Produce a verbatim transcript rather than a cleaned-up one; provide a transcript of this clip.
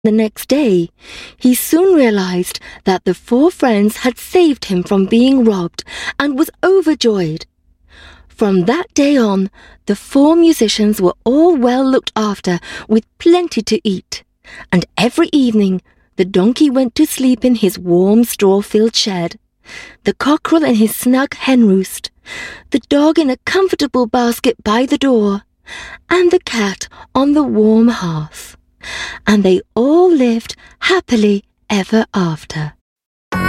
The next day, he soon realized that the four friends had saved him from being robbed and was overjoyed. From that day on, the four musicians were all well looked after with plenty to eat, and every evening the donkey went to sleep in his warm straw-filled shed, the cockerel in his snug hen roost, the dog in a comfortable basket by the door, and the cat on the warm hearth. And they all lived happily ever after.